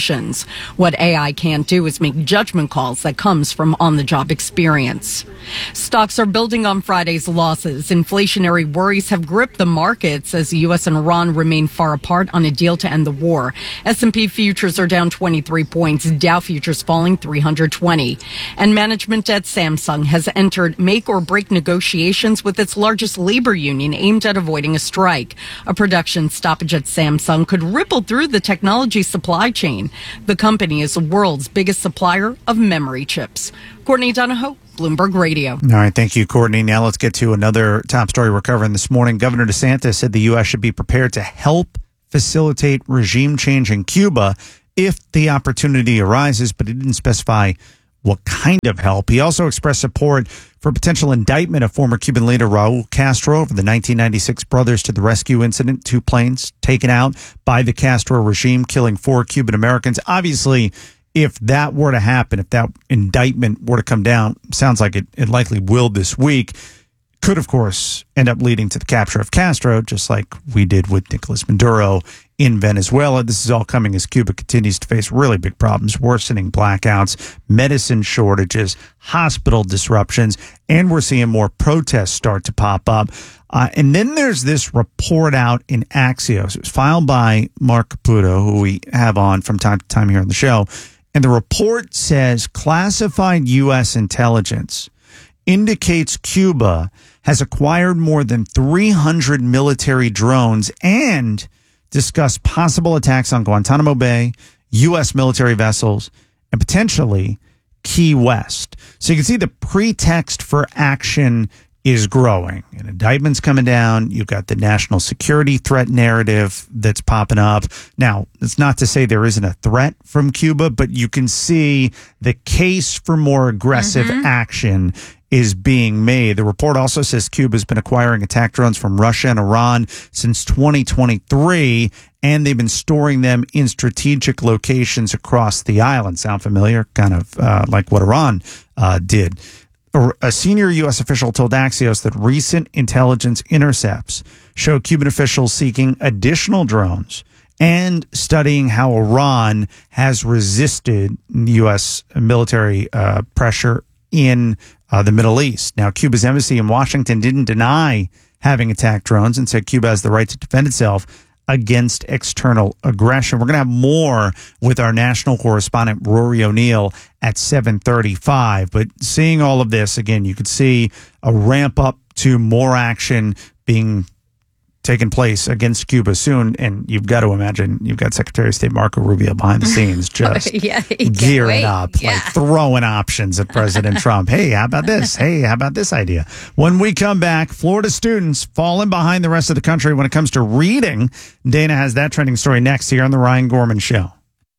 conditions. What AI can't do is make judgment calls that comes from on-the-job experience. Stocks are building on Friday's losses. Inflationary worries have gripped the markets as the U.S. and Iran remain far apart on a deal to end the war. S&P futures are down 23 points, Dow futures falling 320. And management at Samsung has entered make-or-break negotiations with its largest labor union aimed at avoiding a strike. A production stoppage at Samsung could ripple through the technology supply chain. The company is the world's biggest supplier of memory chips. Courtney Donahoe, Bloomberg Radio. All right, thank you, Courtney. Now let's get to another top story we're covering this morning. Governor DeSantis said the U.S. should be prepared to help facilitate regime change in Cuba if the opportunity arises, but he didn't specify what kind of help. He also expressed support for potential indictment of former Cuban leader Raul Castro over the 1996 Brothers to the Rescue incident, 2 planes taken out by the Castro regime, killing 4 Cuban Americans. Obviously, if that were to happen, if that indictment were to come down, sounds like it likely will this week, could, of course, end up leading to the capture of Castro, just like we did with Nicolas Maduro in Venezuela. This is all coming as Cuba continues to face really big problems, worsening blackouts, medicine shortages, hospital disruptions, and we're seeing more protests start to pop up. And then there's this report out in Axios. It was filed by Mark Caputo, who we have on from time to time here on the show. And the report says classified U.S. intelligence indicates Cuba has acquired more than 300 military drones and discussed possible attacks on Guantanamo Bay, U.S. military vessels, and potentially Key West. So you can see the pretext for action is growing. An indictment's coming down. You've got the national security threat narrative that's popping up. Now, it's not to say there isn't a threat from Cuba, but you can see the case for more aggressive action is being made. The report also says Cuba's been acquiring attack drones from Russia and Iran since 2023, and they've been storing them in strategic locations across the island. Sound familiar? Kind of like what Iran did. A senior U.S. official told Axios that recent intelligence intercepts show Cuban officials seeking additional drones and studying how Iran has resisted U.S. military pressure in the Middle East. Now, Cuba's embassy in Washington didn't deny having attacked drones and said Cuba has the right to defend itself against external aggression. We're going to have more with our national correspondent, Rory O'Neill, at 7:35. But seeing all of this, again, you could see a ramp up to more action being taking place against Cuba soon. And you've got to imagine you've got Secretary of State Marco Rubio behind the scenes just gearing up, like throwing options at President Trump. Hey, how about this? Hey, how about this idea? When we come back, Florida students falling behind the rest of the country when it comes to reading. Dana has that trending story next here on The Ryan Gorman Show.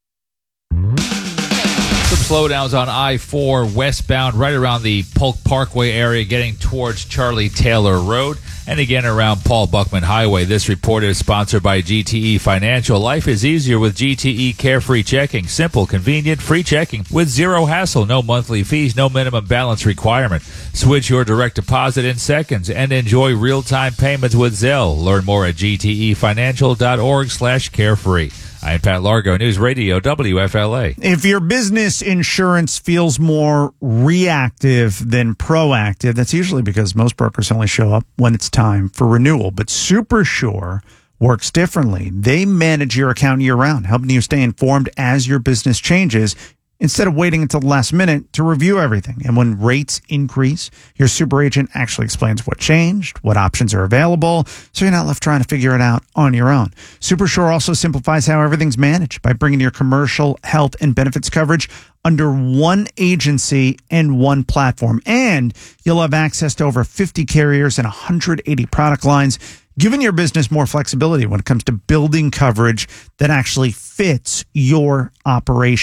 Some slowdowns on I-4 westbound right around the Polk Parkway area getting towards Charlie Taylor Road and again around Paul Buckman Highway. This report is sponsored by GTE Financial. Life is easier with GTE Carefree Checking. Simple, convenient, free checking with zero hassle, no monthly fees, no minimum balance requirement. Switch your direct deposit in seconds and enjoy real-time payments with Zelle. Learn more at gtefinancial.org/carefree. I'm Pat Largo, News Radio WFLA. If your business insurance feels more reactive than proactive, that's usually because most brokers only show up when it's time for renewal. But SuperSure works differently. They manage your account year-round, helping you stay informed as your business changes, instead of waiting until the last minute to review everything. And when rates increase, your super agent actually explains what changed, what options are available, so you're not left trying to figure it out on your own. SuperSure also simplifies how everything's managed by bringing your commercial, health, and benefits coverage under one agency and one platform. And you'll have access to over 50 carriers and 180 product lines, giving your business more flexibility when it comes to building coverage that actually fits your operation.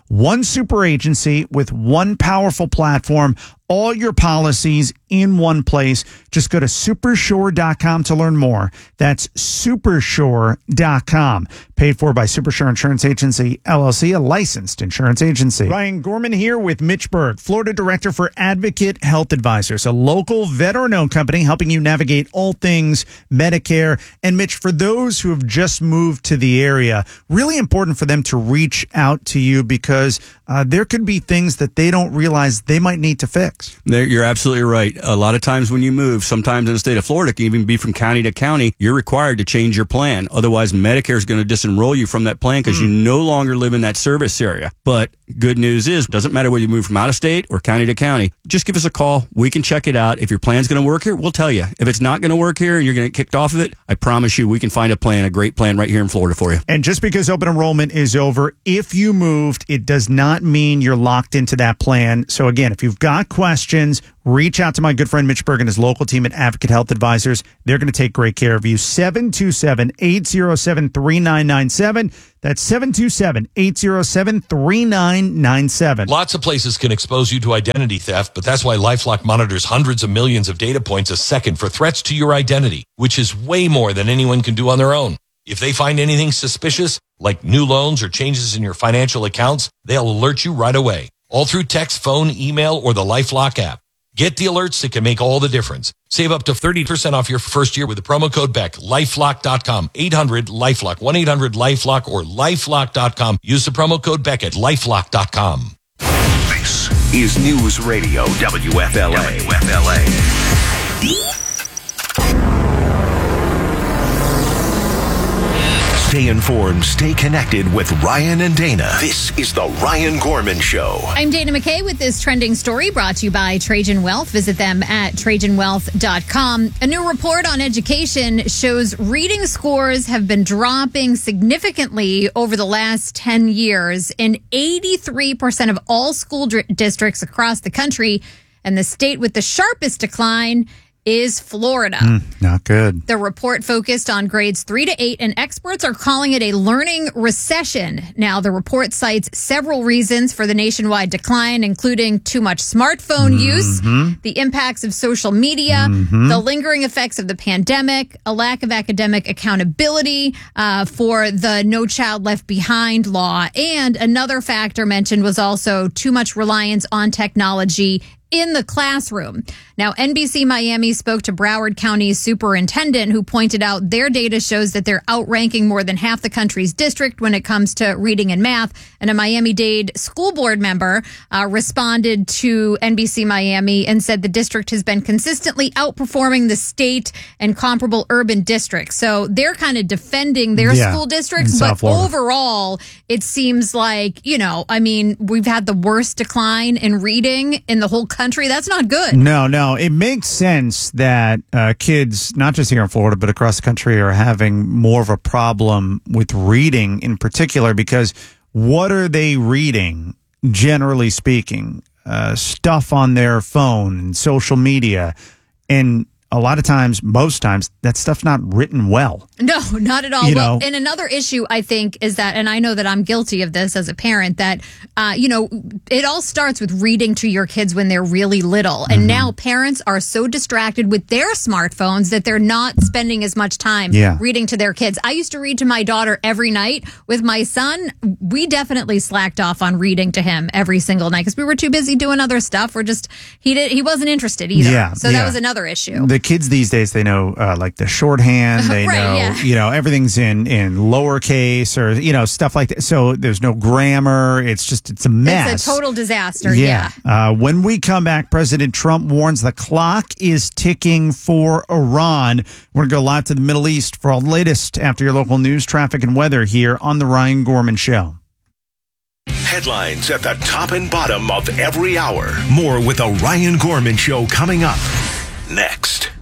One super agency with one powerful platform, all your policies in one place. Just go to Supershore.com to learn more. That's Supershore.com. Paid for by Supershore Insurance Agency, LLC, a licensed insurance agency. Ryan Gorman here with Mitch Berg, Florida Director for Advocate Health Advisors, a local veteran-owned company helping you navigate all things Medicare. And Mitch, for those who have just moved to the area, really important for them to reach out to you because there could be things that they don't realize they might need to fix. You're absolutely right. A lot of times when you move, sometimes in the state of Florida, it can even be from county to county, you're required to change your plan. Otherwise, Medicare is going to disenroll you from that plan because you no longer live in that service area. But good news is, doesn't matter whether you move from out of state or county to county, just give us a call. We can check it out. If your plan's going to work here, we'll tell you. If it's not going to work here and you're going to get kicked off of it, I promise you we can find a plan, a great plan right here in Florida for you. And just because open enrollment is over, if you moved, it does not mean you're locked into that plan. So again, if you've got questions, reach out to my good friend Mitch Berg and his local team at Advocate Health Advisors. They're going to take great care of you. 727-807-3997. That's 727-807-3997. Lots of places can expose you to identity theft, but that's why LifeLock monitors hundreds of millions of data points a second for threats to your identity, which is way more than anyone can do on their own. If they find anything suspicious, like new loans or changes in your financial accounts, they'll alert you right away, all through text, phone, email, or the LifeLock app. Get the alerts that can make all the difference. Save up to 30% off your first year with the promo code BECK. LifeLock.com. 800-LifeLock. 1-800-LifeLock or LifeLock.com. Use the promo code BECK at LifeLock.com. This is News Radio WFLA. Stay informed, stay connected with Ryan and Dana. This is the Ryan Gorman Show. I'm Dana McKay with this trending story brought to you by Trajan Wealth. Visit them at TrajanWealth.com. A new report on education shows reading scores have been dropping significantly over the last 10 years in 83% of all school districts across the country. And the state with the sharpest decline is Florida. Not good. The report focused on grades 3 to 8, and experts are calling it a learning recession. Now, the report cites several reasons for the nationwide decline, including too much smartphone use, the impacts of social media, the lingering effects of the pandemic, a lack of academic accountability for the No Child Left Behind law, and another factor mentioned was also too much reliance on technology in the classroom. Now, NBC Miami spoke to Broward County's superintendent, who pointed out their data shows that they're outranking more than half the country's district when it comes to reading and math. And a Miami-Dade school board member responded to NBC Miami and said the district has been consistently outperforming the state and comparable urban districts. So they're kind of defending their school districts, but overall, it seems like, we've had the worst decline in reading in the whole country. That's not good. No. It makes sense that kids, not just here in Florida, but across the country, are having more of a problem with reading in particular, because what are they reading, generally speaking? Stuff on their phone and social media. And a lot of times, most times, that stuff's not written well. No, not at all. And another issue, I think, is that, and I know that I'm guilty of this as a parent, that, it all starts with reading to your kids when they're really little. And now parents are so distracted with their smartphones that they're not spending as much time reading to their kids. I used to read to my daughter every night. With my son, we definitely slacked off on reading to him every single night because we were too busy doing other stuff. He wasn't interested either. That was another issue. The kids these days, they know like the shorthand. They know, everything's in lowercase or, stuff like that. So there's no grammar. It's a mess. It's a total disaster. When we come back, President Trump warns the clock is ticking for Iran. We're going to go live to the Middle East for all the latest after your local news, traffic, and weather here on The Ryan Gorman Show. Headlines at the top and bottom of every hour. More with The Ryan Gorman Show coming up next.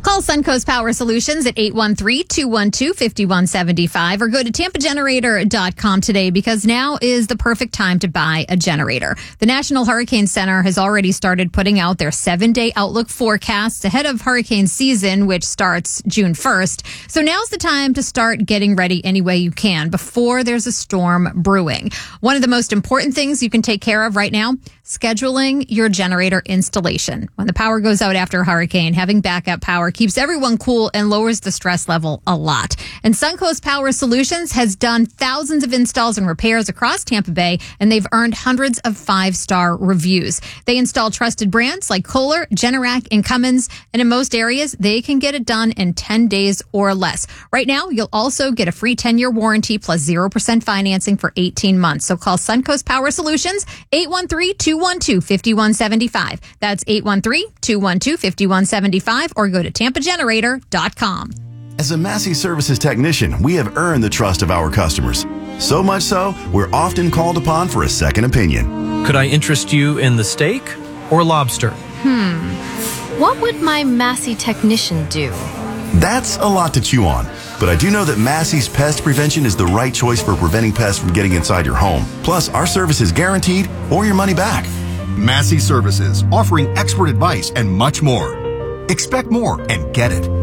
Call Suncoast Power Solutions at 813-212-5175 or go to tampagenerator.com today because now is the perfect time to buy a generator. The National Hurricane Center has already started putting out their 7-day outlook forecasts ahead of hurricane season, which starts June 1st. So now's the time to start getting ready any way you can before there's a storm brewing. One of the most important things you can take care of right now, scheduling your generator installation. When the power goes out after a hurricane, having backup power keeps everyone cool and lowers the stress level a lot. And Suncoast Power Solutions has done thousands of installs and repairs across Tampa Bay, and they've earned hundreds of 5-star reviews. They install trusted brands like Kohler, Generac, and Cummins, and in most areas, they can get it done in 10 days or less. Right now, you'll also get a free 10-year warranty plus 0% financing for 18 months. So call Suncoast Power Solutions, 813-212-5175. That's 813-212-5175, or go to tampagenerator.com. As a Massey Services technician, we have earned the trust of our customers. So much so, we're often called upon for a second opinion. Could I interest you in the steak or lobster? What would my Massey technician do? That's a lot to chew on. But I do know that Massey's Pest Prevention is the right choice for preventing pests from getting inside your home. Plus, our service is guaranteed or your money back. Massey Services, offering expert advice and much more. Expect more and get it.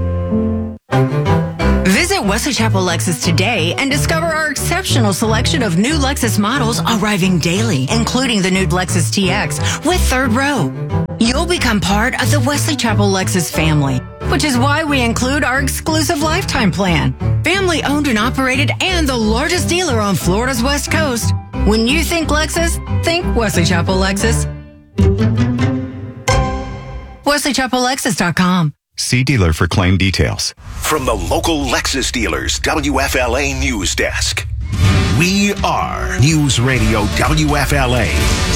Visit Wesley Chapel Lexus today and discover our exceptional selection of new Lexus models arriving daily, including the new Lexus TX with third row. You'll become part of the Wesley Chapel Lexus family, which is why we include our exclusive lifetime plan. Family owned and operated and the largest dealer on Florida's West Coast. When you think Lexus, think Wesley Chapel Lexus. WesleyChapelLexus.com. See dealer for claim details. From the local Lexus dealers, WFLA News Desk. We are News Radio WFLA.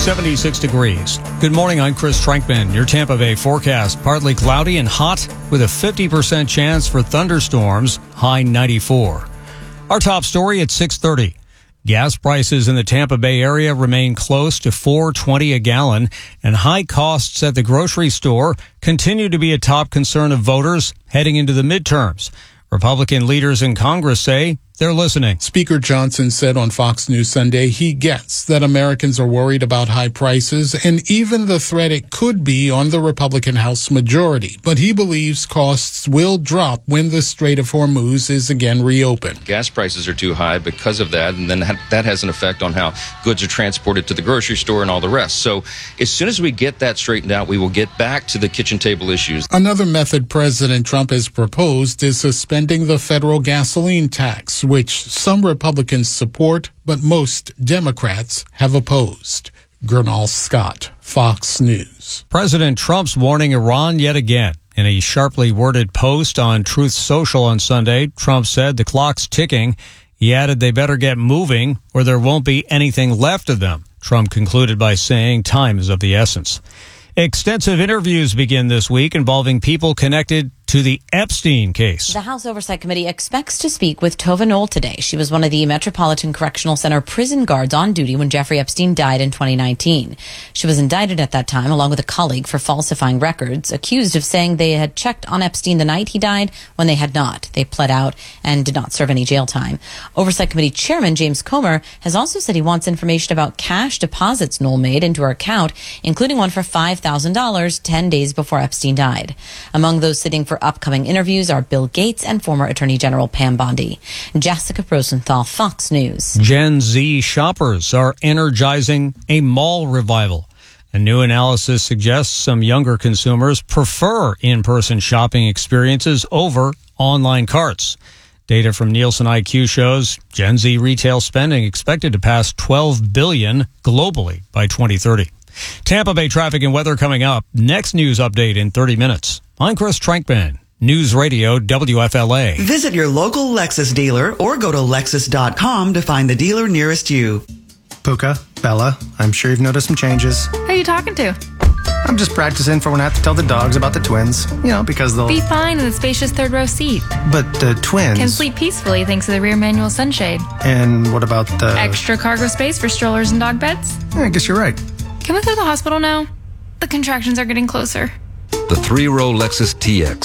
76 degrees. Good morning, I'm Chris Trankman. Your Tampa Bay forecast. Partly cloudy and hot with a 50% chance for thunderstorms, high 94. Our top story at 6:30. Gas prices in the Tampa Bay area remain close to $4.20 a gallon, and high costs at the grocery store continue to be a top concern of voters heading into the midterms. Republican leaders in Congress say they're listening. Speaker Johnson said on Fox News Sunday he gets that Americans are worried about high prices and even the threat it could be on the Republican House majority. But he believes costs will drop when the Strait of Hormuz is again reopened. Gas prices are too high because of that, and then that has an effect on how goods are transported to the grocery store and all the rest. So as soon as we get that straightened out, we will get back to the kitchen table issues. Another method President Trump has proposed is suspending the federal gasoline tax, which some Republicans support, but most Democrats have opposed. Gernal Scott, Fox News. President Trump's warning Iran yet again. In a sharply worded post on Truth Social on Sunday, Trump said the clock's ticking. He added they better get moving or there won't be anything left of them. Trump concluded by saying time is of the essence. Extensive interviews begin this week involving people connected to the Epstein case. The House Oversight Committee expects to speak with Tova Knoll today. She was one of the Metropolitan Correctional Center prison guards on duty when Jeffrey Epstein died in 2019. She was indicted at that time, along with a colleague, for falsifying records, accused of saying they had checked on Epstein the night he died when they had not. They pled out and did not serve any jail time. Oversight Committee Chairman James Comer has also said he wants information about cash deposits Knoll made into her account, including one for $5,000 10 days before Epstein died. Among those sitting for upcoming interviews are Bill Gates and former Attorney General Pam Bondi. Jessica Rosenthal, Fox News. Gen Z shoppers are energizing a mall revival. A new analysis suggests some younger consumers prefer in-person shopping experiences over online carts. Data from Nielsen IQ shows Gen Z retail spending expected to pass $12 billion globally by 2030. Tampa Bay traffic and weather coming up. Next news update in 30 minutes. I'm Chris Trankman, News Radio WFLA. Visit your local Lexus dealer or go to Lexus.com to find the dealer nearest you. Puka, Bella, I'm sure you've noticed some changes. Who are you talking to? I'm just practicing for when I have to tell the dogs about the twins. Because they'll be fine in the spacious third row seat. But the twins can sleep peacefully thanks to the rear manual sunshade. And what about the extra cargo space for strollers and dog beds? I guess you're right. Can we go to the hospital now? The contractions are getting closer. The 3-row Lexus TX.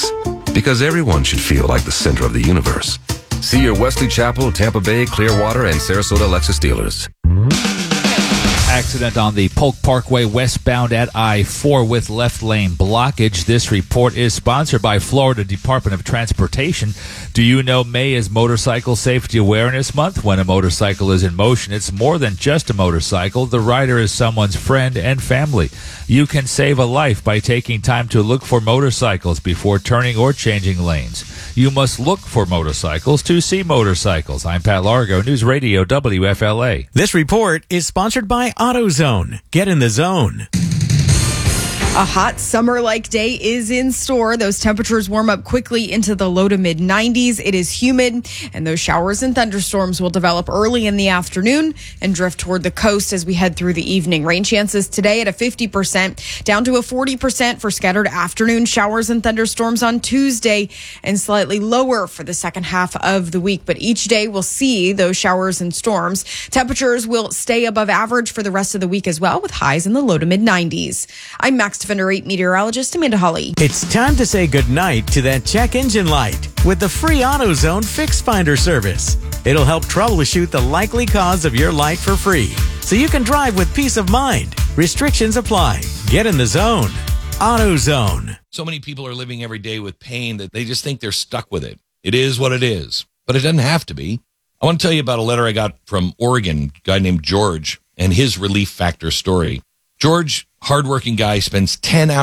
Because everyone should feel like the center of the universe. See your Wesley Chapel, Tampa Bay, Clearwater, and Sarasota Lexus dealers. Accident on the Polk Parkway westbound at I-4 with left lane blockage. This report is sponsored by Florida Department of Transportation. Do you know May is Motorcycle Safety Awareness Month? When a motorcycle is in motion, it's more than just a motorcycle. The rider is someone's friend and family. You can save a life by taking time to look for motorcycles before turning or changing lanes. You must look for motorcycles to see motorcycles. I'm Pat Largo, News Radio WFLA. This report is sponsored by AutoZone. Get in the zone. A hot summer-like day is in store. Those temperatures warm up quickly into the low to mid-90s. It is humid, and those showers and thunderstorms will develop early in the afternoon and drift toward the coast as we head through the evening. Rain chances today at a 50%, down to a 40% for scattered afternoon showers and thunderstorms on Tuesday, and slightly lower for the second half of the week. But each day we'll see those showers and storms. Temperatures will stay above average for the rest of the week as well, with highs in the low to mid-90s. I'm Max Defender 8 meteorologist Amanda Hawley. It's time to say goodnight to that check engine light with the free AutoZone Fix Finder service. It'll help troubleshoot the likely cause of your light for free, so you can drive with peace of mind. Restrictions apply. Get in the zone. AutoZone. So many people are living every day with pain that they just think they're stuck with it. It is what it is, but it doesn't have to be. I want to tell you about a letter I got from Oregon, a guy named George, and his Relief Factor story. George, hardworking guy, spends 10 hours